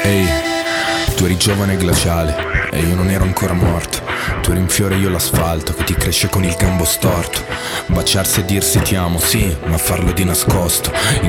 Ehi, tu eri giovane e glaciale e io non ero ancora morto. Tu eri un fiore, io l'asfalto che ti cresce con il gambo storto. Baciarsi e dirsi ti amo, sì, ma farlo di nascosto.